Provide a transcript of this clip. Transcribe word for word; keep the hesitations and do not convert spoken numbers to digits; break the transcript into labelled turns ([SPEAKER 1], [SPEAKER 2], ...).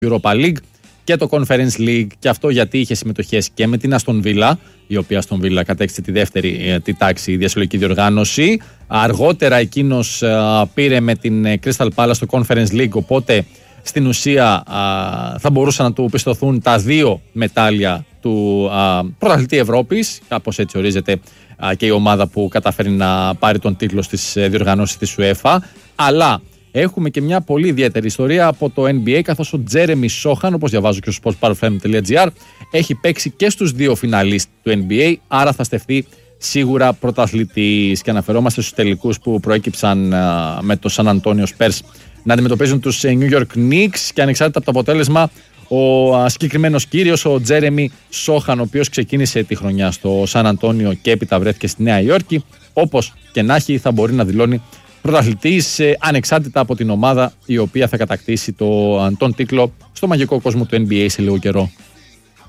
[SPEAKER 1] Europa League και το Conference League, και αυτό γιατί είχε συμμετοχές και με την Aston Villa, η οποία Aston Villa κατέκτησε τη δεύτερη τη τάξη διασυλλογική διοργάνωση. Αργότερα εκείνος α, πήρε με την Crystal Palace το Conference League, οπότε στην ουσία α, θα μπορούσαν να του πιστωθούν τα δύο μετάλλια του α, πρωταθλητή Ευρώπης, κάπως έτσι ορίζεται α, και η ομάδα που καταφέρει να πάρει τον τίτλο στις διοργανώσεις της UEFA. Αλλά έχουμε και μια πολύ ιδιαίτερη ιστορία από το N B A, καθώς ο Τζέρεμι Σόχαν, όπως διαβάζω και στο sportsparfm.gr, έχει παίξει και στους δύο φιναλίστ του N B A, άρα θα στεφθεί σίγουρα πρωταθλητής. Και αναφερόμαστε στους τελικούς που προέκυψαν α, με το San Antonio Spurs να αντιμετωπίζουν τους New York Knicks, και ανεξάρτητα από το αποτέλεσμα, ο α, συγκεκριμένος κύριος, ο Τζέρεμι Σόχαν, ο οποίος ξεκίνησε τη χρονιά στο San Antonio και έπειτα βρέθηκε στη Νέα Υόρκη, όπως και να έχει θα μπορεί να δηλώνει πρωταθλητής ε, ανεξάρτητα από την ομάδα η οποία θα κατακτήσει το, τον τίτλο στο μαγικό κόσμο του N B A σε λίγο καιρό.